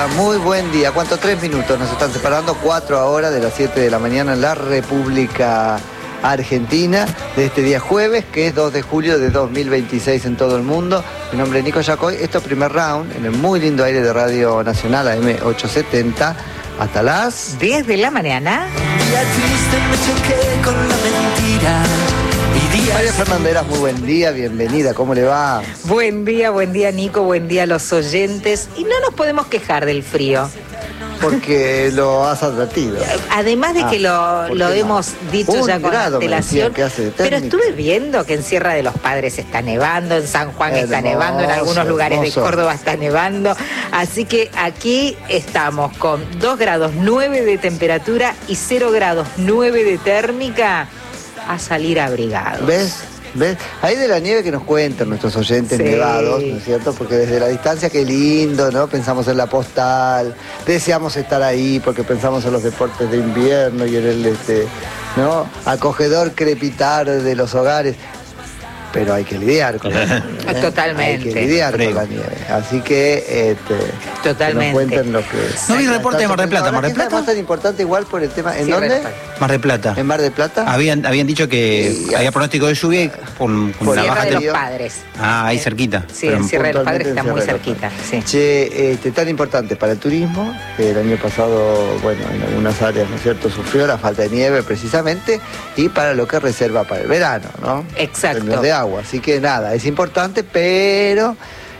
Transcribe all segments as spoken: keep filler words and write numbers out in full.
está? Muy buen día. ¿Cuánto? Tres minutos nos están separando, cuatro ahora de las siete de la mañana en la República Argentina, de este día jueves, que es dos de julio de dos mil veintiséis en todo el mundo. Mi nombre es Nico Yacoy. Esto es Primer Round, en el muy lindo aire de Radio Nacional, A M ochocientos setenta, hasta las diez de la mañana. Día triste me choqué con la mentira. María Fernanderas, muy buen día, bienvenida, ¿cómo le va? Buen día, buen día Nico, buen día a los oyentes. Y no nos podemos quejar del frío. Porque lo has advertido. Además de ah, que lo, lo no? hemos dicho Un ya con grado antelación, que hace de pero estuve viendo que en Sierra de los Padres está nevando, en San Juan hermoso, está nevando, en algunos lugares hermoso. de Córdoba está nevando, así que aquí estamos con dos grados nueve de temperatura y cero grados nueve de térmica, a salir abrigados. ¿Ves? ¿Ves? Ahí de la nieve que nos cuentan nuestros oyentes Sí. nevados, ¿no es cierto? Porque desde la distancia, qué lindo, ¿no? Pensamos en la postal, deseamos estar ahí porque pensamos en los deportes de invierno y en el, este, ¿no? acogedor crepitar de los hogares. Pero hay que lidiar con la nieve. ¿eh? Totalmente. Hay que lidiar Frío. con la nieve. Así que, este, Totalmente. que nos cuenten lo que... No vi reporte de Mar del Plata. Mar del ¿Qué es Plata. tan importante igual por el tema? ¿En Sí, dónde? Respa. Mar del Plata. ¿En Mar del Plata? Habían, habían dicho que Sí, había pronóstico de lluvia y con, con Por una Sierra baja de los río. Padres. Ah, ahí cerquita. Sí, Pero en Sierra de los Padres puntualmente está en muy Sierra de los cerquita. Sí. Che, este, tan importante para el turismo, que el año pasado, bueno, en algunas áreas, ¿no es cierto?, sufrió la falta de nieve precisamente, y para lo que reserva para el verano, ¿no? Exacto. Términos de agua, así que nada, es importante, pero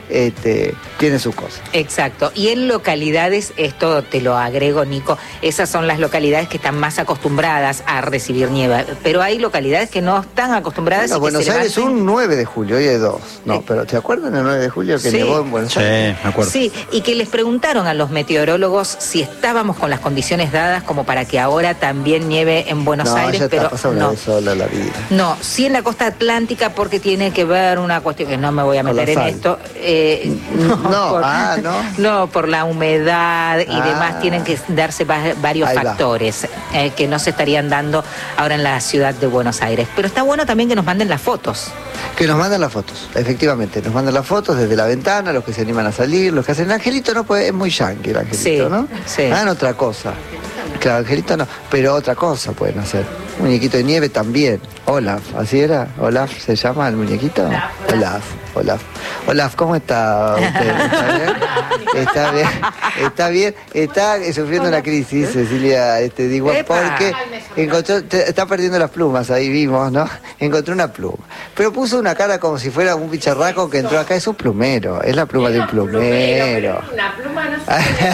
este, tiene sus cosas. Exacto. Y en localidades, esto te lo agrego, Nico, esas son las localidades que están más acostumbradas a recibir nieve. Pero hay localidades que no están acostumbradas. Bueno, y que Buenos se Aires levanten... un nueve de julio, hoy es dos. No, Sí. pero ¿te acuerdas del nueve de julio que Sí. nevó en Buenos Sí, Aires? me acuerdo. Sí, y que les preguntaron a los meteorólogos si estábamos con las condiciones dadas como para que ahora también nieve en Buenos No, Aires, ya pero está pasando una no. vez sola la vida. No, sí en la costa atlántica porque tiene que ver una cuestión que no me voy a Con meter en la sal. esto. Eh, No, ah, ¿no? No, por la humedad y Ah. demás tienen que darse va- varios Ahí va. factores eh, que no se estarían dando ahora en la ciudad de Buenos Aires. Pero está bueno también que nos manden las fotos. Que nos mandan las fotos, efectivamente, nos mandan las fotos desde la ventana, los que se animan a salir, los que hacen... El Angelito no puede, es muy yankee el Angelito, Sí, ¿no? sí. Hagan otra cosa. Claro, Angelito no, pero otra cosa pueden hacer. Un muñequito de nieve también. Olaf, ¿así era? ¿Olaf se llama el muñequito? Olaf, Olaf. Olaf, ¿cómo está usted? ¿Está bien? Está bien, está bien, está sufriendo una crisis, Cecilia este, digo, Epa. porque encontró, te- está perdiendo las plumas, ahí vimos, ¿no? Encontró una pluma. Pero puso una cara como si fuera un bicharraco que entró acá, es un plumero, es la pluma de un plumero. Una pluma no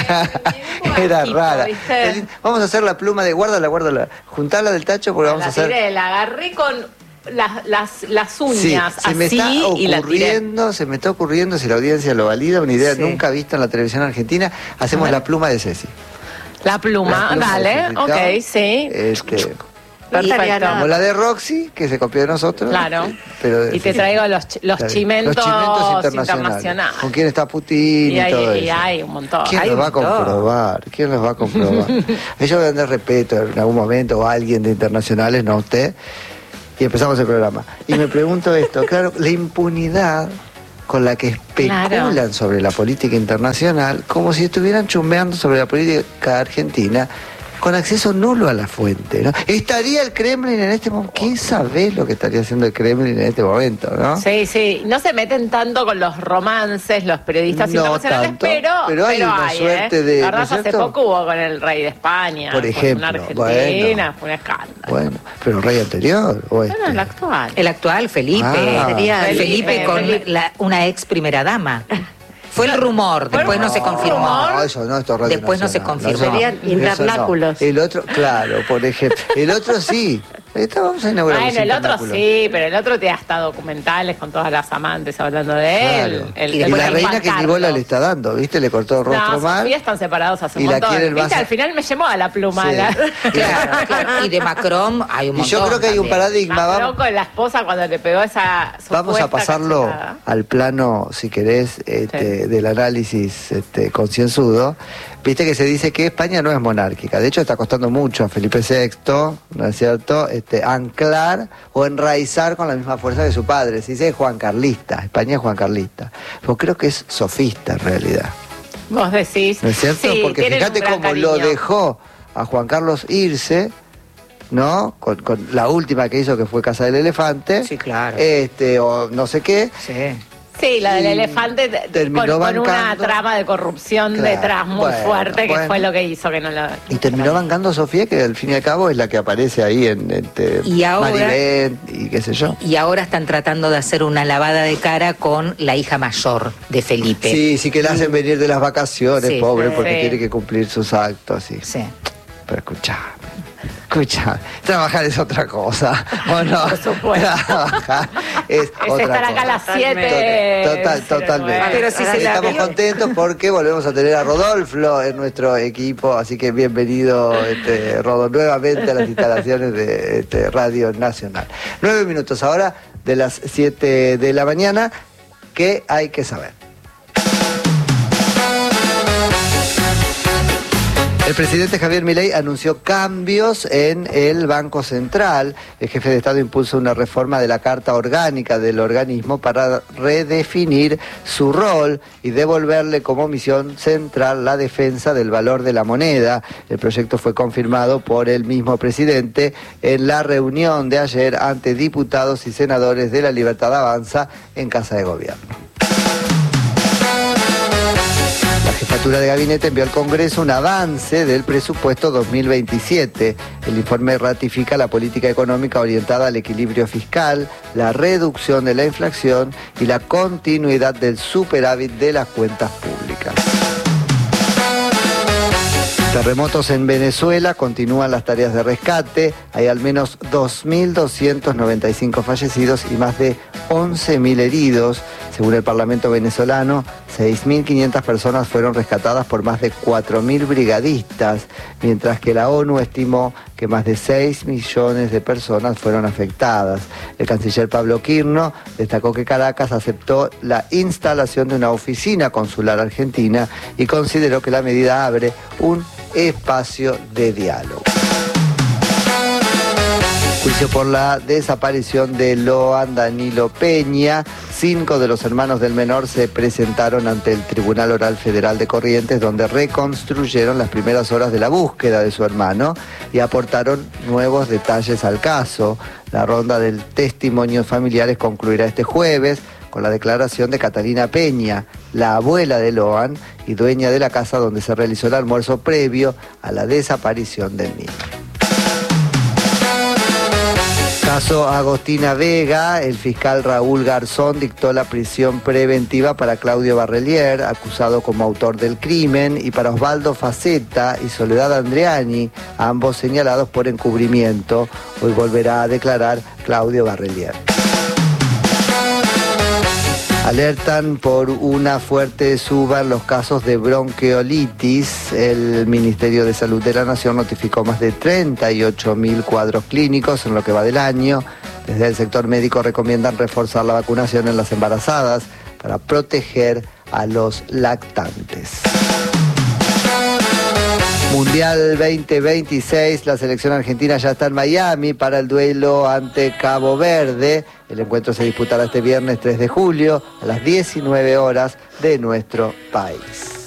sé. Era tipo, rara. ¿viste? Vamos a hacer la pluma de guárdala, guárdala. Juntarla del tacho porque vamos La a hacer. tiré, la agarré con las, las, las Sí, uñas se me está así y la tiré. ocurriendo, se me está ocurriendo, si la audiencia lo valida, una idea Sí. nunca vista en la televisión argentina. Hacemos la pluma de Ceci. La pluma, La pluma dale, de Ceci, ¿no? ok, sí. Este, Perfecto. como la de Roxy, que se copió de nosotros. Claro. Pero de Y te Ceci. traigo los, ch- los Claro. chimentos, Los chimentos internacionales. internacionales. Con quién está Putin y, Y hay, todo y eso. hay un montón. ¿Quién Hay los un va a montón. comprobar? ¿Quién los va a comprobar? Ellos van a tener respeto en algún momento, o alguien de internacionales, no usted. Y empezamos el programa. Y me pregunto esto, claro, la impunidad con la que especulan Claro. sobre la política internacional, como si estuvieran chumbeando sobre la política argentina, con acceso nulo a la fuente, ¿no? ¿Estaría el Kremlin en este momento? ¿Quién sabe lo que estaría haciendo el Kremlin en este momento, no? Sí, sí, no se meten tanto con los romances, los periodistas No internacionales, tanto, pero, pero hay una ¿eh? suerte de- La ¿no verdad, es hace cierto? poco hubo con el rey de España, Por con ejemplo, una Argentina, bueno. fue un escándalo. Bueno, pero el rey anterior, ¿o este? Bueno, el actual. El actual, Felipe. Ah. Sería Felipe, Felipe con Felipe. la- una ex primera dama. Fue el rumor, Fue el después no se rumor. confirmó. No, eso no, esto es Radio Después no se Nacional. confirmó. Eso Serían eso invernáculos. no. El otro, claro, por ejemplo. El otro sí. Esta vamos a inaugurar Bueno, los el otro invernáculos. sí, pero el otro te hasta documentales con todas las amantes hablando de él. Claro. El, y el la Juan reina que ni Carlos. bola le está dando, ¿viste? Le cortó el rostro No, mal. Sofía están separados hace y un la montón. quiere el ¿Viste? vaso- Al final me llamó a la pluma. Sí. La... Claro, claro. Y de Macron hay un Y montón. yo creo que hay un también. paradigma. Más Vamos, loco de la esposa cuando le pegó esa vamos a supuesta pasarlo cachetada. al plano, si querés, este, Sí. del análisis este, concienzudo. Viste que se dice que España no es monárquica. De hecho, está costando mucho a Felipe sexto, ¿no es cierto?, este, anclar o enraizar con la misma fuerza que su padre. Se dice Juan Carlista, España es Juan Carlista. Pero creo que es sofista en realidad. Vos decís. ¿No es cierto? Sí, Porque tienen fíjate un gran cómo lo cariño. dejó a Juan Carlos irse, ¿no? Con, con la última que hizo, que fue Casa del Elefante. Sí, claro. Este, o no sé qué. Sí. Sí, la del Y elefante con, terminó con una bancando. trama de corrupción Claro, detrás muy bueno, fuerte, que bueno. fue lo que hizo que no lo... Y terminó bancando a Sofía, que al fin y al cabo es la que aparece ahí en este, Y ahora- Maribel y qué sé yo. Y ahora están tratando de hacer una lavada de cara con la hija mayor de Felipe. Sí, sí que la hacen venir de las vacaciones, Sí, pobre, sí. porque tiene que cumplir sus actos. Sí. Sí. Pero escuchá, escuchá, trabajar es otra cosa, ¿o no? Por supuesto. Trabajar es, Es otra estar acá cosa. a las siete. Total, totalmente. Pero si se la Estamos vio- contentos porque volvemos a tener a Rodolfo en nuestro equipo, así que bienvenido, este, Rodo, nuevamente a las instalaciones de este, Radio Nacional. Nueve minutos ahora de las siete de la mañana, ¿qué hay que saber? El presidente Javier Milei anunció cambios en el Banco Central. El jefe de Estado impulsa una reforma de la Carta Orgánica del organismo para redefinir su rol y devolverle como misión central la defensa del valor de la moneda. El proyecto fue confirmado por el mismo presidente en la reunión de ayer ante diputados y senadores de La Libertad Avanza en Casa de Gobierno. La jefatura de gabinete envió al Congreso un avance del presupuesto dos mil veintisiete. El informe ratifica la política económica orientada al equilibrio fiscal, la reducción de la inflación y la continuidad del superávit de las cuentas públicas. Terremotos en Venezuela, continúan las tareas de rescate, hay al menos dos mil doscientos noventa y cinco fallecidos y más de once mil heridos. Según el Parlamento venezolano, seis mil quinientas personas fueron rescatadas por más de cuatro mil brigadistas, mientras que la ONU estimó que más de seis millones de personas fueron afectadas. El canciller Pablo Quirno destacó que Caracas aceptó la instalación de una oficina consular argentina y consideró que la medida abre un espacio de diálogo. Juicio por la desaparición de Loan Danilo Peña. Cinco de los hermanos del menor se presentaron ante el Tribunal Oral Federal de Corrientes, donde reconstruyeron las primeras horas de la búsqueda de su hermano y aportaron nuevos detalles al caso. La ronda de testimonios familiares concluirá este jueves con la declaración de Catalina Peña, la abuela de Loan y dueña de la casa donde se realizó el almuerzo previo a la desaparición del niño. Caso Agostina Vega, el fiscal Raúl Garzón dictó la prisión preventiva para Claudio Barrelier, acusado como autor del crimen, y para Osvaldo Faceta y Soledad Andreani, ambos señalados por encubrimiento. Hoy volverá a declarar Claudio Barrelier. Alertan por una fuerte suba en los casos de bronquiolitis. El Ministerio de Salud de la Nación notificó más de treinta y ocho mil cuadros clínicos en lo que va del año. Desde el sector médico recomiendan reforzar la vacunación en las embarazadas para proteger a los lactantes. Mundial veinte veintiséis, la selección argentina ya está en Miami para el duelo ante Cabo Verde. El encuentro se disputará este viernes tres de julio a las diecinueve horas de nuestro país.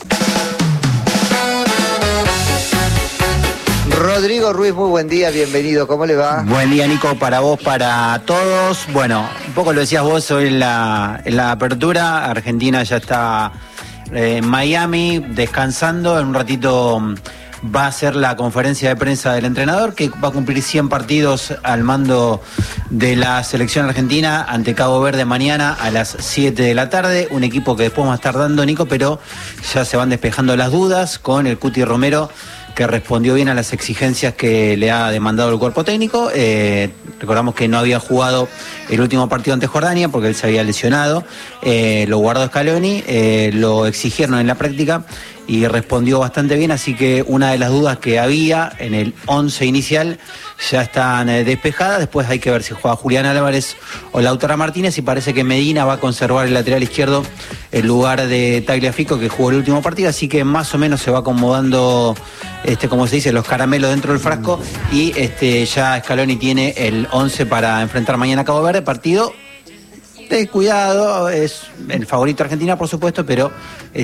Rodrigo Ruiz, muy buen día, bienvenido, ¿cómo le va? Buen día, Nico, para vos, para todos. Bueno, un poco lo decías vos hoy en la, en la apertura. Argentina ya está eh, en Miami descansando. En un ratito va a ser la conferencia de prensa del entrenador, que va a cumplir cien partidos al mando de la selección argentina ante Cabo Verde mañana a las siete de la tarde. Un equipo que después va a estar dando, Nico, pero ya se van despejando las dudas con el Cuti Romero, que respondió bien a las exigencias que le ha demandado el cuerpo técnico. Eh, recordamos que no había jugado el último partido ante Jordania porque él se había lesionado. Eh, lo guardó Scaloni, eh, lo exigieron en la práctica y respondió bastante bien, así que una de las dudas que había en el once inicial ya están eh, despejadas. Después hay que ver si juega Julián Álvarez o Lautaro Martínez, y parece que Medina va a conservar el lateral izquierdo en lugar de Tagliafico, que jugó el último partido, así que más o menos se va acomodando, este, como se dice, los caramelos dentro del frasco, y este, ya Scaloni tiene el once para enfrentar mañana a Cabo Verde, partido de cuidado, es el favorito Argentina, por supuesto, pero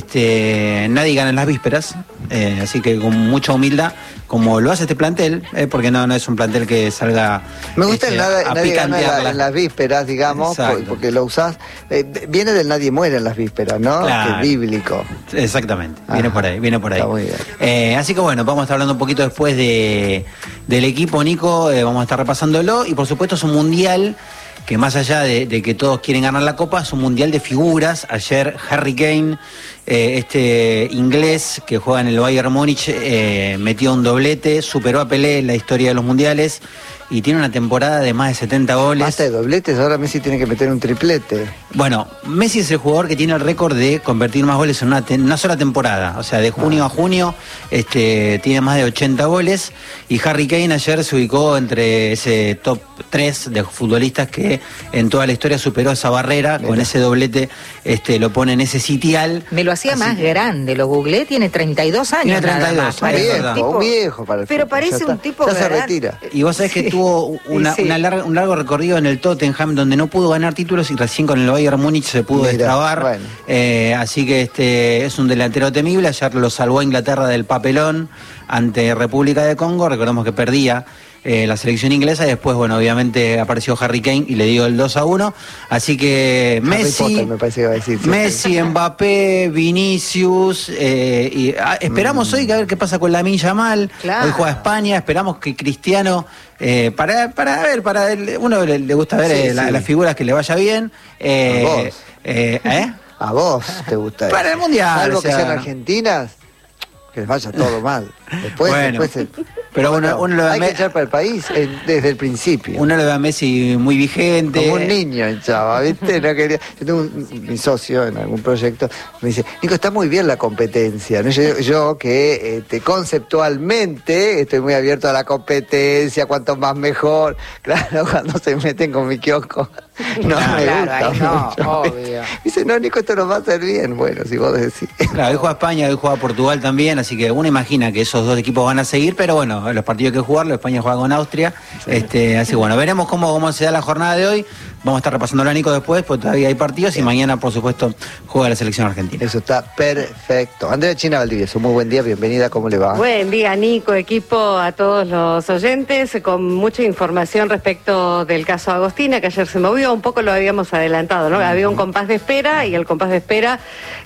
este nadie gana en las vísperas, eh, así que con mucha humildad, como lo hace este plantel, eh, porque no, no es un plantel que salga. Me gusta este, el nada, a nadie gana en, la- picantearla. en las vísperas, digamos, Exacto. porque lo usás. Eh, viene del nadie muere en las vísperas, ¿no? Claro. Que es bíblico. Exactamente, viene Ajá. por ahí, viene por ahí. Está muy bien. Eh, así que bueno, vamos a estar hablando un poquito después de del equipo, Nico, eh, vamos a estar repasándolo y por supuesto es un mundial que más allá de, de que todos quieren ganar la Copa, es un mundial de figuras. Ayer Harry Kane, eh, este inglés que juega en el Bayern Múnich, eh, metió un doblete, superó a Pelé en la historia de los mundiales y tiene una temporada de más de setenta goles. Basta de dobletes, ahora Messi tiene que meter un triplete. Bueno, Messi es el jugador que tiene el récord de convertir más goles en una, te- una sola temporada. O sea, de junio a junio este, tiene más de ochenta goles. Y Harry Kane ayer se ubicó entre ese top tres de futbolistas que en toda la historia superó esa barrera. Con Mira. ese doblete este, lo pone en ese sitial. Me lo hacía Así más que- grande, lo googleé, tiene treinta y dos años. Tiene nada treinta y dos, más. es Parece verdad. un Viejo, tipo- un viejo para el Pero fútbol, parece ya un está, tipo ya se gran- retira. Y vos sabés que Sí. tuvo una, Sí. una larga- un largo recorrido en el Tottenham donde no pudo ganar títulos y recién con el Bayern Múnich se pudo Mirá, destrabar. bueno. Eh, así que este es un delantero temible. Ayer lo salvó a Inglaterra del papelón ante República de Congo. Recordemos que perdía eh, la selección inglesa y después, bueno, obviamente apareció Harry Kane y le dio el dos a uno. Así que Harry Messi, Potter, me parece que va a decir. sí. Messi, Mbappé, Vinicius, eh, y ah, esperamos hoy que a ver qué pasa con Lamine Yamal. Claro. Hoy juega España, esperamos que Cristiano, eh, para, para ver, para él, uno le, le gusta ver Sí, eh, la- sí. las figuras que le vaya bien. Eh, A vos. eh, ¿eh? A vos te gusta Para eso. el Mundial, Salvo o sea. que sean argentinas, que les vaya todo mal. Después, Bueno, después el- pero uno- Bueno, uno lo ve hay me- que echar para el país en- desde el principio. Uno le ve a Messi muy vigente. Como un niño echaba, ¿viste? No quería. Yo tengo un, mi socio en algún proyecto, me dice, Nico, está muy bien la competencia. ¿No? Yo, yo que este, conceptualmente estoy muy abierto a la competencia, cuanto más mejor. Claro, cuando se meten con mi kiosco, no me Claro, gusta ahí no, mucho. obvio. Dice, no, Nico, esto nos va a hacer bien. Bueno, si vos decís. Claro, hoy juega España, hoy juega Portugal también, así que uno imagina que esos dos equipos van a seguir, pero bueno, los partidos que jugarlo, España juega con Austria, este, así que bueno, veremos cómo, cómo se da la jornada de hoy, vamos a estar repasándolo a Nico después, porque todavía hay partidos y mañana, por supuesto, juega la selección argentina. Eso está perfecto. Andrea China Valdivieso, muy buen día, bienvenida, ¿cómo le va? Buen día, Nico, equipo, a todos los oyentes, con mucha información respecto del caso Agostina, que ayer se movió, un poco lo habíamos adelantado, ¿no? Había un compás de espera y el compás de espera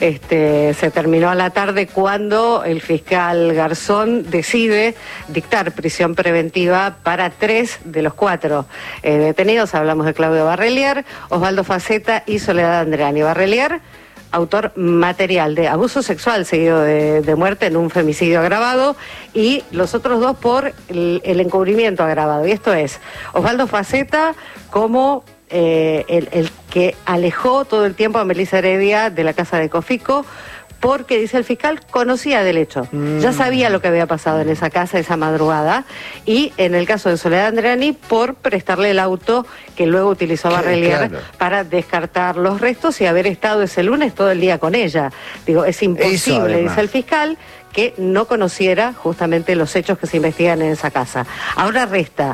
este, se terminó a la tarde cuando el fiscal Garzón decide dictar prisión preventiva para tres de los cuatro eh, detenidos. Hablamos de Claudio Barrelier, Osvaldo Faceta y Soledad Andreani. Barrelier, autor material de abuso sexual seguido de, de muerte en un femicidio agravado, y los otros dos por el, el encubrimiento agravado. Y esto es Osvaldo Faceta como eh, el, el que alejó todo el tiempo a Melissa Heredia de la casa de Cofico, porque, dice el fiscal, conocía del hecho. Ya sabía lo que había pasado en esa casa esa madrugada. Y en el caso de Soledad Andreani, por prestarle el auto que luego utilizó Claro, Barrelier claro. para descartar los restos y haber estado ese lunes todo el día con ella. Digo, es imposible, además. dice el fiscal, que no conociera justamente los hechos que se investigan en esa casa. Ahora resta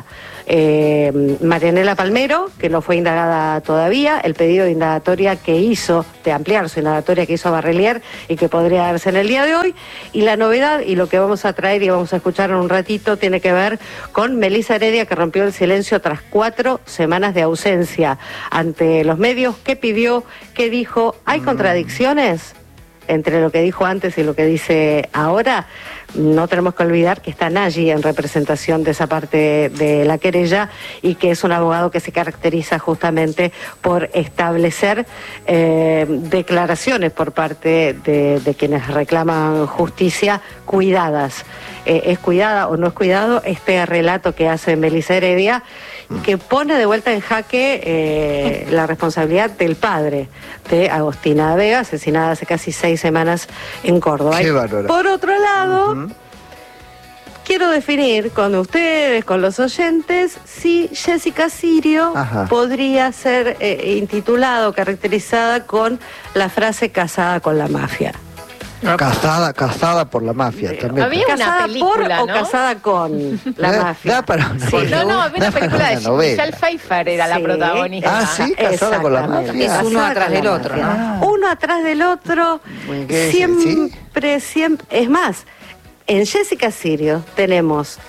eh, Marianela Palmero, que no fue indagada todavía, el pedido de indagatoria que hizo, de ampliar su indagatoria que hizo Barrelier y que podría darse en el día de hoy. Y la novedad, y lo que vamos a traer y vamos a escuchar en un ratito, tiene que ver con Melissa Heredia, que rompió el silencio tras cuatro semanas de ausencia ante los medios. ¿Qué pidió? ¿Qué dijo? ¿Hay contradicciones entre lo que dijo antes y lo que dice ahora? No tenemos que olvidar que está Nagy en representación de esa parte de la querella y que es un abogado que se caracteriza justamente por establecer eh, declaraciones por parte de, de quienes reclaman justicia cuidadas. Eh, ¿Es cuidada o no es cuidado este relato que hace Melissa Heredia, que pone de vuelta en jaque eh, la responsabilidad del padre de Agostina Vega, asesinada hace casi seis semanas en Córdoba? Qué Y bárbaro. por otro lado, Ujú. quiero definir con ustedes, con los oyentes, si Jessica Sirio Ajá. podría ser eh, intitulada o caracterizada con la frase casada con la mafia. Casada, casada por la mafia también. Había una ¿Casada película, por ¿no? o casada con la Da- mafia? da para una Sí. No, no, había una Da para película de una novela. Michelle Pfeiffer, era la Sí. protagonista. Ah, sí, casada con la Exactamente. mafia. Es uno Casada atrás con la del otro, mafia. ¿no? Uno atrás del otro, Muy bien, siempre, siempre. Es más, en Jessica Sirio tenemos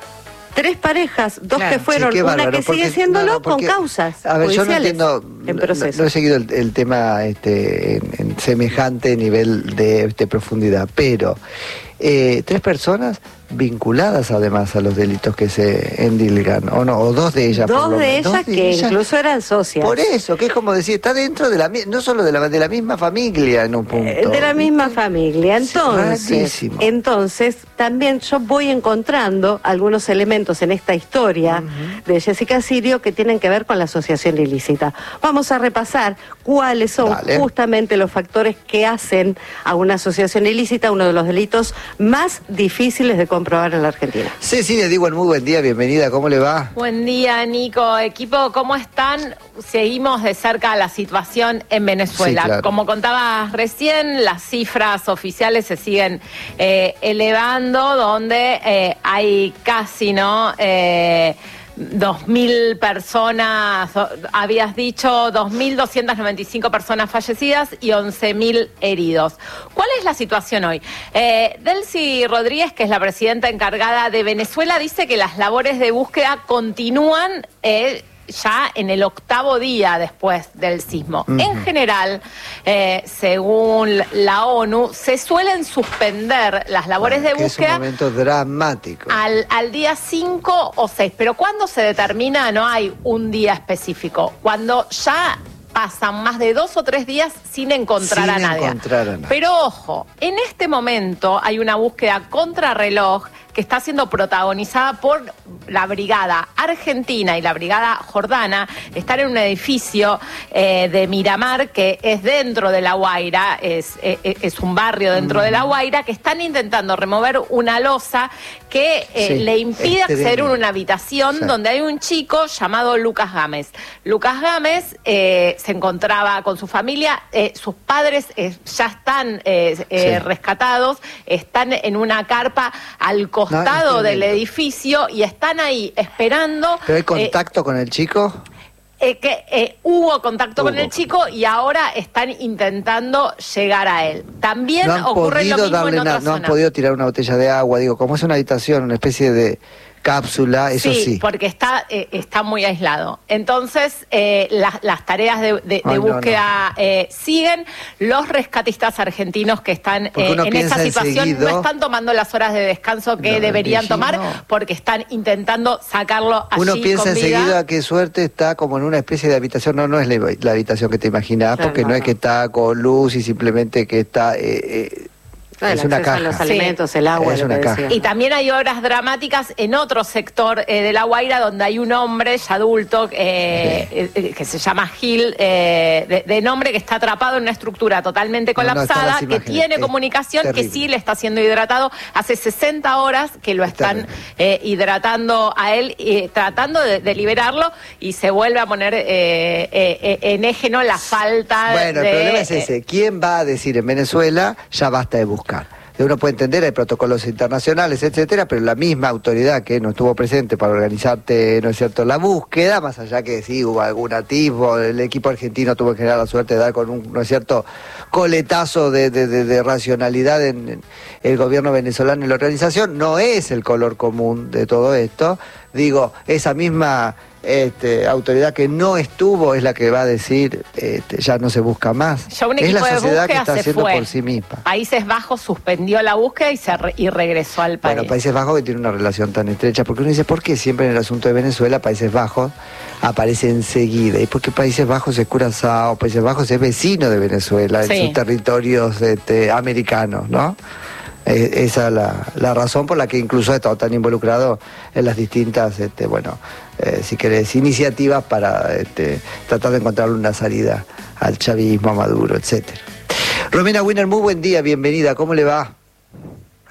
tres parejas, dos Claro. que fueron, Sí, qué una bárbaro, que sigue porque- siéndolo no, no, porque- con causas A ver, yo no judiciales entiendo, en no- proceso. no he seguido el, el tema este, en, en semejante nivel de, este, profundidad, pero eh, tres personas vinculadas además a los delitos que se endilgan, o no, o dos de ellas. por Dos lo de menos. ellas Dos de que ellas. incluso eran socias. Por eso, que es como decir, está dentro de la mi- no solo de la, de la misma familia en un punto. Eh, De la misma familia. Sí, Entonces, rarísimo. entonces, también yo voy encontrando algunos elementos en esta historia de Jessica Sirio que tienen que ver con la asociación ilícita. Vamos a repasar cuáles son Dale. justamente los factores que hacen a una asociación ilícita uno de los delitos más difíciles de comprobar en la Argentina. Cecilia Diwan, muy buen día, bienvenida, ¿cómo le va? Buen día, Nico. Equipo, ¿cómo están? Seguimos de cerca la situación en Venezuela. Sí, claro. Como contabas recién, las cifras oficiales se siguen eh, elevando, donde eh, hay casi, ¿no? Eh, Dos mil personas, o- habías dicho dos mil doscientas noventa y cinco personas fallecidas y once mil heridos. ¿Cuál es la situación hoy? Eh, Delcy Rodríguez, que es la presidenta encargada de Venezuela, dice que las labores de búsqueda continúan eh, ya en el octavo día después del sismo. Ujú. En general, eh, según la ONU, se suelen suspender las labores Bueno, de que es un búsqueda momento dramático. al, al día cinco o seis. Pero ¿cuándo se determina? No hay un día específico. Cuando ya pasan más de dos o tres días sin encontrar Sin a nadie. encontrar a nadie. Pero ojo, en este momento hay una búsqueda contrarreloj que está siendo protagonizada por la Brigada Argentina y la Brigada Jordana. Están en un edificio eh, de Miramar que es dentro de La Guaira, es, es, es un barrio dentro de La Guaira, que están intentando remover una losa que eh, Sí, le impide es acceder a tremendo. una habitación Sí. donde hay un chico llamado Lucas Gámez. Lucas Gámez eh, se encontraba con su familia, eh, sus padres eh, ya están eh, eh, Sí. rescatados, están en una carpa al costado es del tremendo. edificio y están ahí esperando. ¿Pero hay eh, contacto con el chico? eh, que eh, hubo contacto con Hubo. el chico y ahora están intentando llegar a él. También No han ocurre lo podido mismo darle en nada, otras no han zonas. podido tirar una botella de agua, digo, como es una habitación, una especie de cápsula, eso sí. porque está, eh, está muy aislado. Entonces, eh, las, las tareas de, de- de Ay, no, búsqueda eh, siguen. Los rescatistas argentinos que están Porque eh, uno en piensa esa situación enseguido- no están tomando las horas de descanso que No, deberían Virgi, tomar no. porque están intentando sacarlo allí Uno piensa con vida. enseguida qué suerte está como en una especie de habitación, no, no es la, la habitación que te imaginas, Claro, porque no, no, es no. que está con luz y simplemente que está... eh, eh, Ah, el es una acceso a caja. los alimentos, el agua, Es lo una que caja. decía. Y también hay obras dramáticas en otro sector eh, de La Guaira donde hay un hombre ya adulto eh, Sí. eh, eh, que se llama Gil, eh, de, de nombre, que está atrapado en una estructura totalmente No, no, están colapsada, las que imágenes. tiene Es comunicación, que terrible. sí le está siendo hidratado. Hace sesenta horas que lo Es están terrible. eh, hidratando a él, eh, tratando de, de liberarlo y se vuelve a poner eh, eh, eh, en eje, ¿no? La falta Bueno, de... el problema es eh, ese. ¿Quién va a decir en Venezuela ya basta de buscar? Uno puede entender, hay protocolos internacionales, etcétera, pero la misma autoridad que no estuvo presente para organizarte, ¿no es cierto?, la búsqueda, más allá que sí hubo algún atisbo, el equipo argentino tuvo en general la suerte de dar con un, ¿no es cierto?, coletazo de, de, de, de racionalidad en, en el gobierno venezolano y la organización, no es el color común de todo esto. Digo, esa misma este, autoridad que no estuvo es la que va a decir este, ya no se busca más. Ya un Es equipo la de sociedad que búsqueda está se haciendo fue. por sí misma. Países Bajos suspendió la búsqueda y, se re- y regresó al país. Bueno, Países Bajos que tiene una relación tan estrecha, porque uno dice, ¿por qué siempre en el asunto de Venezuela Países Bajos aparece enseguida? Y porque Países Bajos es Curazao, Países Bajos es vecino de Venezuela, Sí. en sus territorios este, americanos, ¿no? Eh, esa es la, la razón por la que incluso ha estado tan involucrado en las distintas, este, bueno, eh, si querés, iniciativas para este, tratar de encontrarle una salida al chavismo, a Maduro, etcétera. Romina Winner, muy buen día, bienvenida, ¿cómo le va?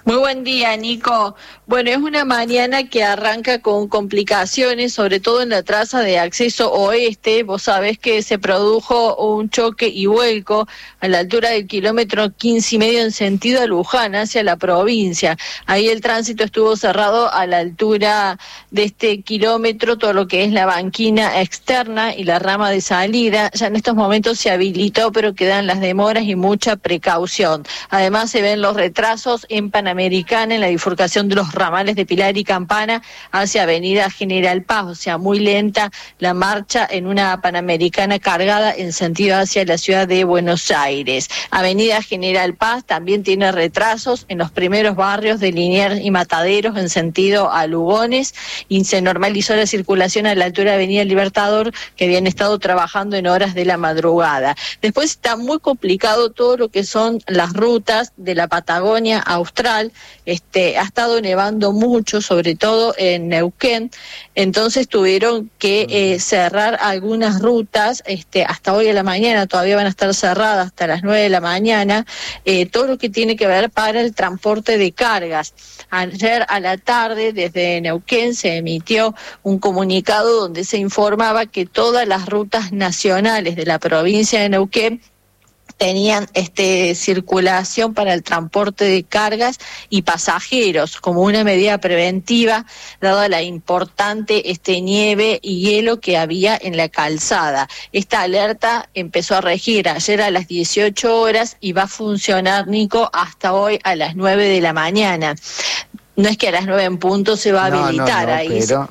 Muy buen día, Nico. Bueno, es una mañana que arranca con complicaciones, sobre todo en la traza de acceso oeste. Vos sabés que se produjo un choque y vuelco a la altura del kilómetro quince y medio en sentido a Luján, hacia la provincia. Ahí el tránsito estuvo cerrado a la altura de este kilómetro, todo lo que es la banquina externa y la rama de salida. Ya en estos momentos se habilitó, pero quedan las demoras y mucha precaución. Además se ven los retrasos en Panamericana, en la bifurcación de los ramales de Pilar y Campana hacia Avenida General Paz, o sea, muy lenta la marcha en una Panamericana cargada en sentido hacia la ciudad de Buenos Aires. Avenida General Paz también tiene retrasos en los primeros barrios de Liniers y Mataderos en sentido a Lugones, y se normalizó la circulación a la altura de Avenida Libertador, que habían estado trabajando en horas de la madrugada. Después está muy complicado todo lo que son las rutas de la Patagonia Austral. Este, ha estado nevando mucho, sobre todo en Neuquén, entonces tuvieron que eh, cerrar algunas rutas, este, hasta hoy a la mañana, todavía van a estar cerradas hasta las nueve de la mañana, eh, todo lo que tiene que ver para el transporte de cargas. Ayer a la tarde, desde Neuquén, se emitió un comunicado donde se informaba que todas las rutas nacionales de la provincia de Neuquén tenían este circulación para el transporte de cargas y pasajeros como una medida preventiva, dada la importante este nieve y hielo que había en la calzada. Esta alerta empezó a regir ayer a las dieciocho horas y va a funcionar, Nico, hasta hoy a las nueve de la mañana. No es que a las nueve en punto se va a no, habilitar, no, no, ahí pero...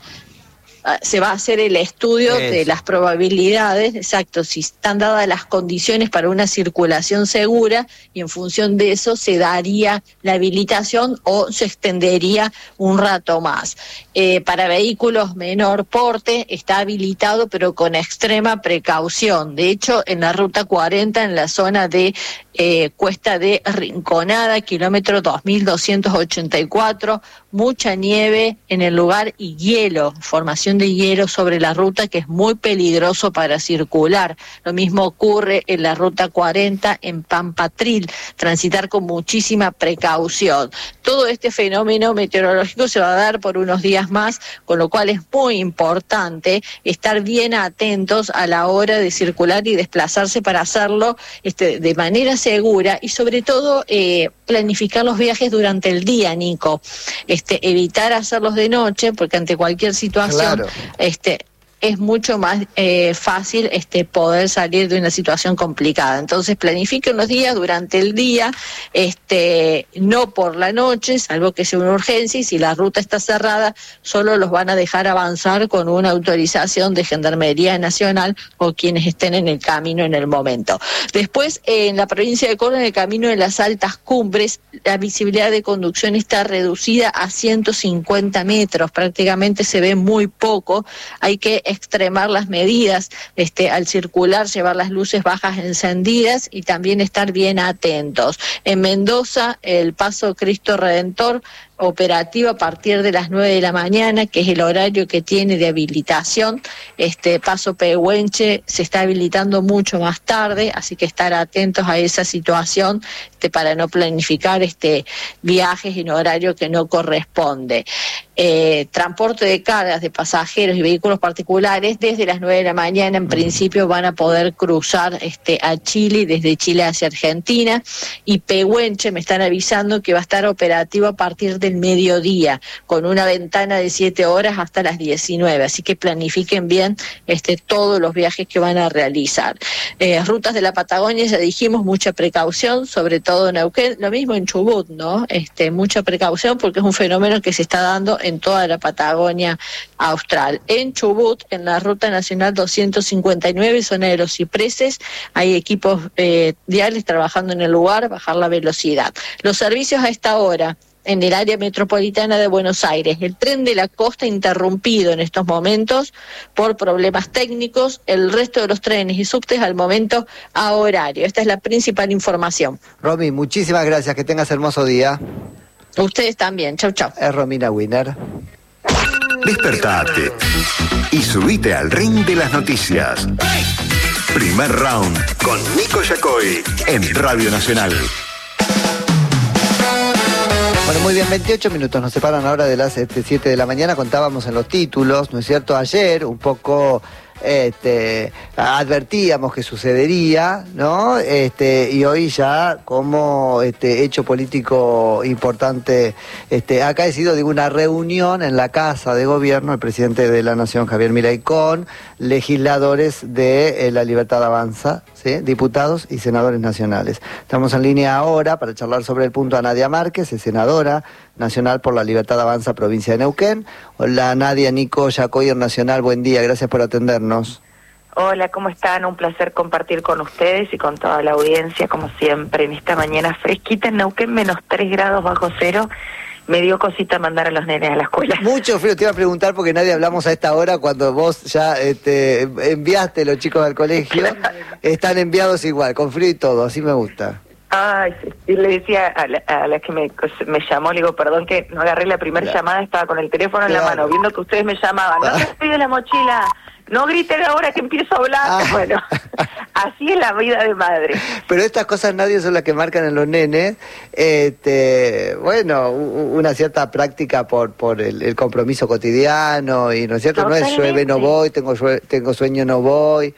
se va a hacer el estudio Eso. de las probabilidades, exacto, si están dadas las condiciones para una circulación segura, y en función de eso se daría la habilitación o se extendería un rato más. Eh, para vehículos menor porte está habilitado, pero con extrema precaución. De hecho, en la ruta cuarenta, en la zona de eh, Cuesta de Rinconada, kilómetro dos mil doscientos ochenta y cuatro, mucha nieve en el lugar y hielo, formación de hielo sobre la ruta, que es muy peligroso para circular. Lo mismo ocurre en la ruta cuarenta en Pampatril, transitar con muchísima precaución. Todo este fenómeno meteorológico se va a dar por unos días más, con lo cual es muy importante estar bien atentos a la hora de circular y desplazarse para hacerlo este, de manera segura, y sobre todo eh, planificar los viajes durante el día, Nico. Este, evitar hacerlos de noche, porque ante cualquier situación, Claro. este, es mucho más eh, fácil este, poder salir de una situación complicada. Entonces planifiquen los días durante el día, este, no por la noche, salvo que sea una urgencia, y si la ruta está cerrada, solo los van a dejar avanzar con una autorización de Gendarmería Nacional o quienes estén en el camino en el momento. Después, eh, en la provincia de Córdoba, en el camino de las altas cumbres, la visibilidad de conducción está reducida a ciento cincuenta metros, prácticamente se ve muy poco. Hay que extremar las medidas este, al circular, llevar las luces bajas encendidas y también estar bien atentos. En Mendoza, el Paso Cristo Redentor operativo a partir de las nueve de la mañana, que es el horario que tiene de habilitación. Este Paso Pehuenche se está habilitando mucho más tarde, así que estar atentos a esa situación este, para no planificar este viajes en horario que no corresponde. Eh, transporte de cargas de pasajeros y vehículos particulares desde las nueve de la mañana en principio van a poder cruzar este a Chile, desde Chile hacia Argentina, y Pehuenche me están avisando que va a estar operativo a partir del mediodía, con una ventana de siete horas hasta las diecinueve, así que planifiquen bien este todos los viajes que van a realizar. Eh, rutas de la Patagonia, ya dijimos, mucha precaución, sobre todo en Neuquén, lo mismo en Chubut, ¿no? Este, mucha precaución porque es un fenómeno que se está dando en toda la Patagonia Austral. En Chubut, en la Ruta Nacional doscientos cincuenta y nueve, zona de los cipreses, hay equipos eh, viales trabajando en el lugar, bajar la velocidad. Los servicios a esta hora en el área metropolitana de Buenos Aires. El tren de la costa interrumpido en estos momentos por problemas técnicos, el resto de los trenes y subtes al momento a horario. Esta es la principal información. Romy, muchísimas gracias, que tengas hermoso día. Ustedes también, chau chau. Es Romina Wiener. Despertate y subite al ring de las noticias. Primer round con Nico Yacoy en Radio Nacional. Bueno, Muy bien, veintiocho minutos nos separan ahora de las este, siete de la mañana. Contábamos en los títulos, ¿no es cierto? Ayer un poco este, advertíamos que sucedería, ¿no? Este, y hoy ya como este, hecho político importante este, ha acaecido, digo, una reunión en la Casa de Gobierno, el presidente de la Nación, Javier Milei, con legisladores de eh, La Libertad Avanza, ¿sí? Diputados y senadores nacionales. Estamos en línea ahora para charlar sobre el punto a Nadia Márquez, es senadora nacional por La Libertad Avanza, provincia de Neuquén. Hola Nadia, Nico Yacoyer Nacional, buen día, gracias por atendernos. Hola, ¿cómo están? Un placer compartir con ustedes y con toda la audiencia, como siempre, en esta mañana fresquita en Neuquén, menos tres grados bajo cero. Me dio cosita mandar a los nenes a la escuela. Mucho frío, te iba a preguntar porque nadie hablamos a esta hora cuando vos ya este, enviaste a los chicos al colegio. Claro. Están enviados igual, con frío y todo, así me gusta. Ay, sí. Y le decía a la, a la que me, me llamó, le digo, perdón que no agarré la primera claro. llamada, estaba con el teléfono en claro. la mano, viendo que ustedes me llamaban. No te pido la mochila, no griten ahora que empiezo a hablar. Ah. Bueno, así es la vida de madre. Pero estas cosas nadie son las que marcan en los nenes. Este, bueno, una cierta práctica por por el, el compromiso cotidiano, y no es cierto, Totalmente. No es llueve, no voy, tengo, tengo sueño, no voy.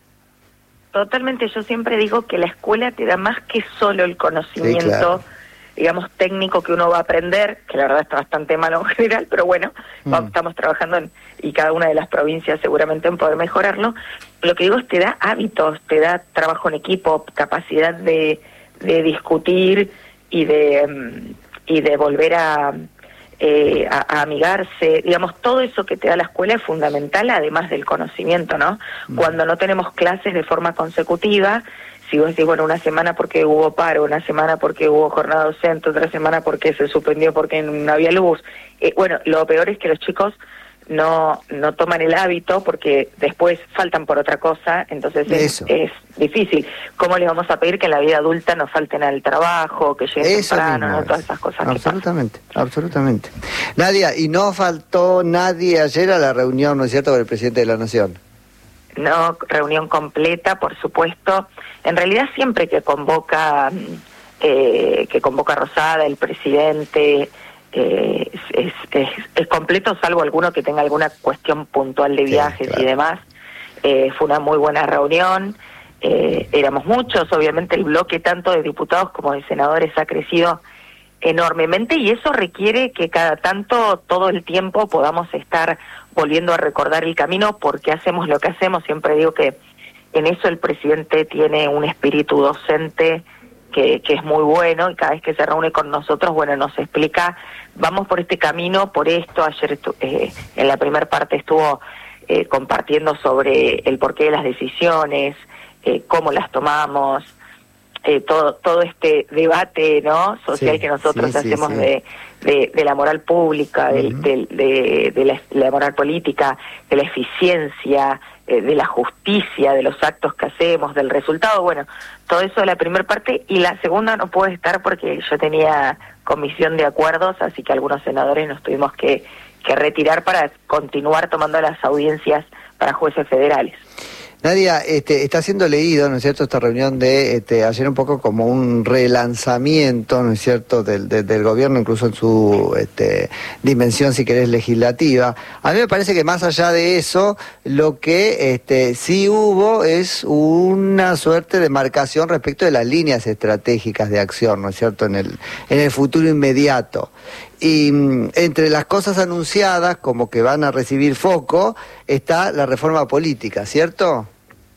Totalmente, yo siempre digo que la escuela te da más que solo el conocimiento, sí, claro. digamos, técnico que uno va a aprender, que la verdad está bastante malo en general, pero bueno, mm. vamos, estamos trabajando en, y cada una de las provincias seguramente en poder mejorarlo. Lo que digo es te da hábitos, te da trabajo en equipo, capacidad de, de discutir y de, y de volver a... Eh, a, a amigarse, digamos, todo eso que te da la escuela es fundamental, además del conocimiento, ¿no? Mm. Cuando no tenemos clases de forma consecutiva, si vos decís, bueno, una semana porque hubo paro, una semana porque hubo jornada docente, otra semana porque se suspendió porque no había luz, eh, bueno, lo peor es que los chicos no no toman el hábito porque después faltan por otra cosa, entonces es, es difícil. ¿Cómo les vamos a pedir que en la vida adulta nos falten al trabajo, que lleguen Eso temprano, mismo, ¿no? Todas esas cosas absolutamente, que pasan. Absolutamente. Nadia, y no faltó nadie ayer a la reunión, ¿no es cierto?, con el presidente de la Nación. No, reunión completa, por supuesto. En realidad siempre que convoca eh, que convoca Rosada, el presidente... Eh, es, es, es completo, salvo alguno que tenga alguna cuestión puntual de viajes, sí, claro. y demás. Eh, fue una muy buena reunión, eh, éramos muchos, obviamente el bloque tanto de diputados como de senadores ha crecido enormemente y eso requiere que cada tanto, todo el tiempo, podamos estar volviendo a recordar el camino, porque hacemos lo que hacemos. Siempre digo que en eso el presidente tiene un espíritu docente Que, que es muy bueno, y cada vez que se reúne con nosotros, bueno, nos explica, vamos por este camino, por esto. Ayer eh, en la primera parte estuvo eh, compartiendo sobre el porqué de las decisiones, eh, cómo las tomamos, eh, todo todo este debate, ¿no?, social, sí, que nosotros sí, hacemos sí, sí. De, de, de la moral pública, uh-huh. de, de, de, de la, la moral política, de la eficiencia, de la justicia, de los actos que hacemos, del resultado, bueno, todo eso de la primera parte. Y la segunda no puede estar porque yo tenía comisión de acuerdos, así que algunos senadores nos tuvimos que, que retirar para continuar tomando las audiencias para jueces federales. Nadia, este, está siendo leído, ¿no es cierto?, esta reunión de este, ayer un poco como un relanzamiento, ¿no es cierto?, del, del, del gobierno, incluso en su este, dimensión, si querés, legislativa. A mí me parece que más allá de eso, lo que este, sí hubo es una suerte de marcación respecto de las líneas estratégicas de acción, ¿no es cierto?, en el, en el futuro inmediato. Y entre las cosas anunciadas, como que van a recibir foco, está la reforma política, ¿cierto?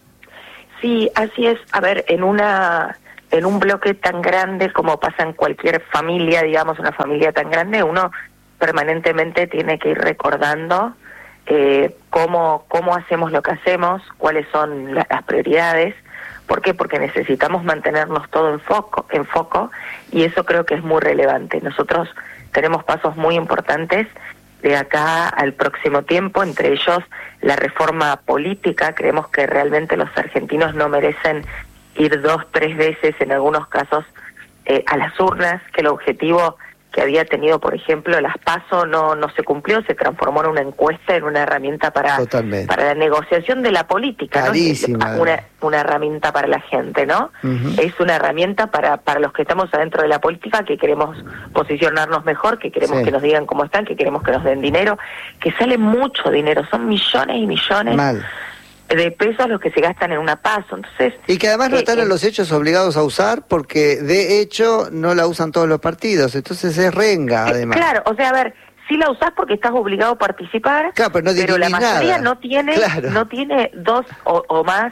Sí, así es. A ver, en una en un bloque tan grande como pasa en cualquier familia, digamos, una familia tan grande, uno permanentemente tiene que ir recordando eh, cómo, cómo hacemos lo que hacemos, cuáles son la, las prioridades. ¿Por qué? Porque necesitamos mantenernos todo en foco, en foco, y eso creo que es muy relevante. Nosotros tenemos pasos muy importantes de acá al próximo tiempo, entre ellos la reforma política. Creemos que realmente los argentinos no merecen ir dos, tres veces, en algunos casos, eh, a las urnas, que el objetivo que que había tenido, por ejemplo, las PASO no no se cumplió, se transformó en una encuesta, en una herramienta para Totalmente. para la negociación de la política, Carísima. ¿no? Una, una herramienta para la gente, ¿no? Uh-huh. Es una herramienta para para los que estamos adentro de la política, que queremos posicionarnos mejor, que queremos Sí. que nos digan cómo están, que queremos que nos den dinero, que sale mucho dinero, son millones y millones Mal. de pesos los que se gastan en una PASO. Entonces, Y que además no eh, están eh, en los hechos obligados a usar, porque de hecho no la usan todos los partidos, entonces es renga eh, además. claro, o sea, a ver, sí la usás porque estás obligado a participar, Claro, pero no pero la dirimís mayoría nada. no tiene Claro. no tiene dos o, o más,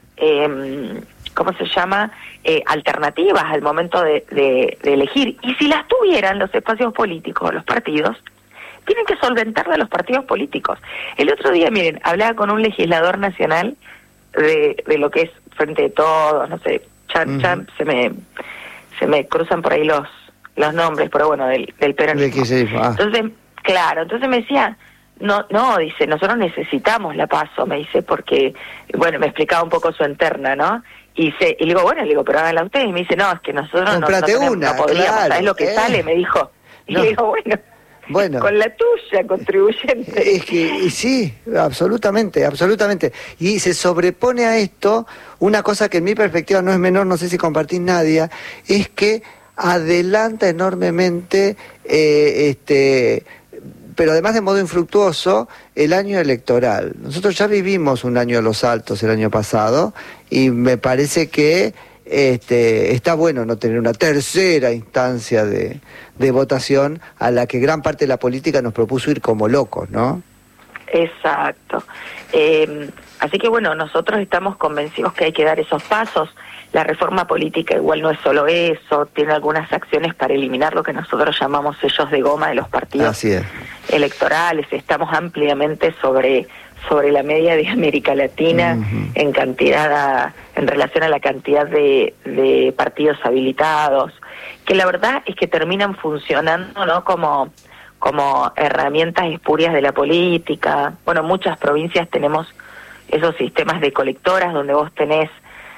eh, ¿cómo se llama? Eh, alternativas al momento de, de, de elegir. Y si las tuvieran los espacios políticos, los partidos, tienen que solventarla los partidos políticos. El otro día, miren, hablaba con un legislador nacional de, de lo que es Frente de Todos, no sé, ya, Uh-huh. ya se me se me cruzan por ahí los los nombres, pero bueno, del, del peronismo. De kirchnerismo, ah. Entonces, claro, entonces me decía, no, no, dice, nosotros necesitamos la PASO, me dice, porque, bueno, me explicaba un poco su interna, ¿no? Y, se, y le digo, bueno, le digo, pero háganla ustedes. Y me dice, no, es que nosotros no, no, Comprate tenemos- una, no podríamos, claro, ¿sabes lo que ¿eh? sale? Me dijo. Y No. le digo, bueno, Bueno. con la tuya, contribuyente. Es que y sí, absolutamente, absolutamente. Y se sobrepone a esto una cosa que en mi perspectiva no es menor, no sé si compartís, Nadia, es que adelanta enormemente, eh, este, pero además de modo infructuoso, el año electoral. Nosotros ya vivimos un año a los altos el año pasado y me parece que este, está bueno no tener una tercera instancia de, de votación a la que gran parte de la política nos propuso ir como locos, ¿no? Exacto. Eh, así que bueno, nosotros estamos convencidos que hay que dar esos pasos. La reforma política igual no es solo eso, tiene algunas acciones para eliminar lo que nosotros llamamos sellos de goma de los partidos Así es. electorales. Estamos ampliamente sobre sobre la media de América Latina Uh-huh. en cantidad a- en relación a la cantidad de, de partidos habilitados, que la verdad es que terminan funcionando, ¿no? como como herramientas espurias de la política. Bueno, muchas provincias tenemos esos sistemas de colectoras donde vos tenés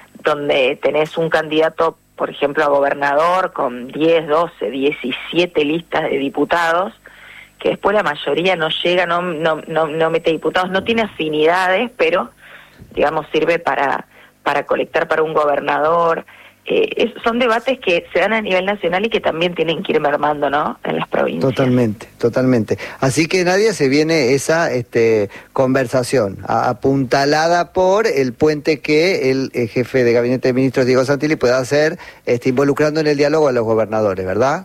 donde tenés un candidato, por ejemplo, a gobernador con diez, doce, diecisiete listas de diputados, que después la mayoría no llega, no no no, no mete diputados, no tiene afinidades, pero digamos sirve para para colectar para un gobernador. Eh, es, son debates que se dan a nivel nacional y que también tienen que ir mermando, ¿no?, en las provincias. Totalmente, totalmente. Así que, Nadia, se viene esa este, conversación a- apuntalada por el puente que el, eh, jefe de Gabinete de Ministros, Diego Santilli, pueda hacer este, involucrando en el diálogo a los gobernadores, ¿verdad?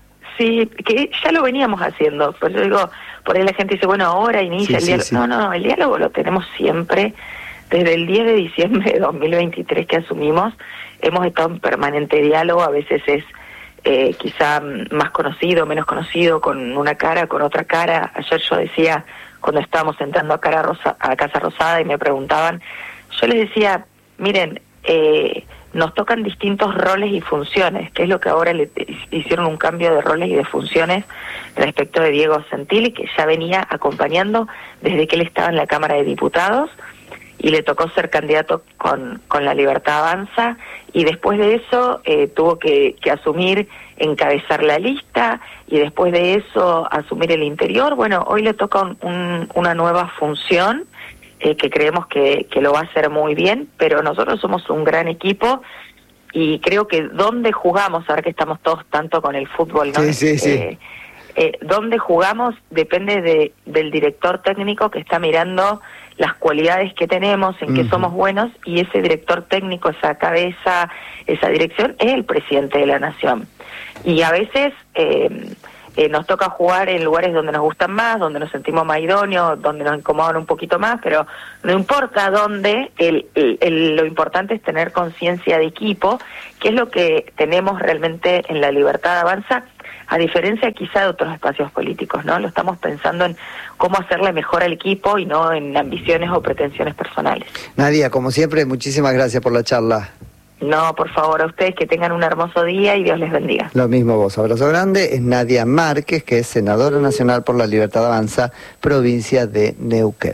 Sí, que ya lo veníamos haciendo. Por eso digo, por ahí la gente dice, bueno, ahora inicia Sí, el sí, diálogo. sí. No, no, el diálogo lo tenemos siempre. Desde el diez de diciembre de dos mil veintitrés que asumimos, hemos estado en permanente diálogo. A veces es eh, quizá más conocido, menos conocido, con una cara, con otra cara. Ayer yo decía, cuando estábamos entrando a, cara Rosa, a Casa Rosada y me preguntaban, yo les decía, miren, eh, nos tocan distintos roles y funciones, que es lo que ahora le hicieron un cambio de roles y de funciones respecto de Diego Santilli, que ya venía acompañando desde que él estaba en la Cámara de Diputados, y le tocó ser candidato con, con La Libertad Avanza, y después de eso eh, tuvo que, que asumir, encabezar la lista, y después de eso asumir el interior. Bueno, hoy le toca un, un, una nueva función, eh, que creemos que, que lo va a hacer muy bien, pero nosotros somos un gran equipo, y creo que donde jugamos, ahora que estamos todos tanto con el fútbol, ¿no? Sí, sí, sí. Eh, eh, donde jugamos depende de, del director técnico que está mirando las cualidades que tenemos, en que Ujú. somos buenos, y ese director técnico, esa cabeza, esa dirección, es el presidente de la nación. Y a veces eh, eh, nos toca jugar en lugares donde nos gustan más, donde nos sentimos más idóneos, donde nos incomodan un poquito más, pero no importa dónde, el, el, el- lo importante es tener conciencia de equipo, que es lo que tenemos realmente en La Libertad Avanza, a diferencia quizá de otros espacios políticos, ¿no? Lo estamos pensando en cómo hacerle mejor al equipo y no en ambiciones o pretensiones personales. Nadia, como siempre, muchísimas gracias por la charla. No, por favor, a ustedes que tengan un hermoso día y Dios les bendiga. Lo mismo vos, abrazo grande. Es Nadia Márquez, que es senadora nacional por La Libertad Avanza, provincia de Neuquén.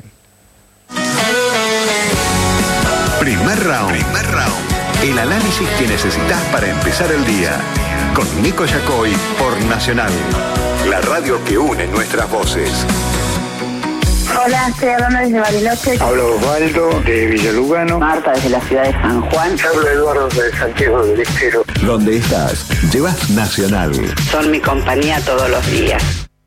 Primer round. Primer round. El análisis que necesitas para empezar el día. con Nico Yacoy por Nacional, la radio que une nuestras voces. Hola, estoy hablando desde Bariloche. Hablo Osvaldo de Villalugano. Marta desde la ciudad de San Juan. Hablo Eduardo de Santiago del Estero. Donde estás, llevas Nacional. Son mi compañía todos los días.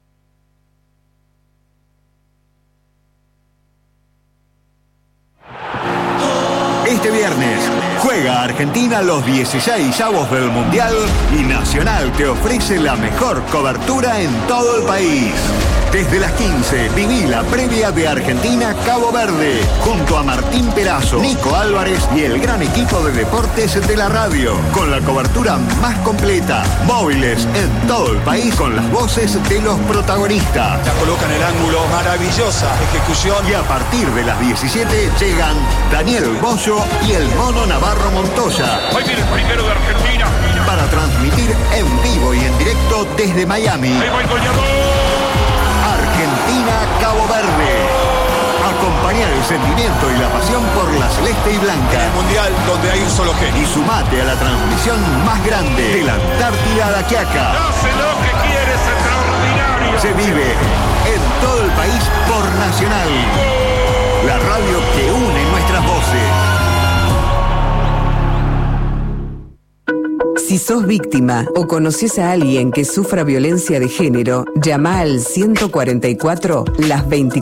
Este viernes juega Argentina los dieciséis avos del Mundial y Nacional te ofrece la mejor cobertura en todo el país. Desde las quince, viví la previa de Argentina-Cabo Verde, junto a Martín Perazo, Nico Álvarez y el gran equipo de deportes de la radio, con la cobertura más completa, móviles en todo el país con las voces de los protagonistas. La coloca en el ángulo, maravillosa ejecución. Y a partir de las diecisiete llegan Daniel Bollo y el Mono Navarro Montoya. Hoy viene el primero de Argentina. Para transmitir en vivo y en directo desde Miami. Ahí va el goleador. Argentina-Cabo Verde. Acompañar el sentimiento y la pasión por la celeste y blanca. En el Mundial donde hay un solo genio. Y sumate a la transmisión más grande de la Antártida a la Quiaca. Hace lo que quiere, es extraordinario. Se vive en todo el país por Nacional. La radio que une nuestras voces. Si sos víctima o conoces a alguien que sufra violencia de género, llama al ciento cuarenta y cuatro las veinticuatro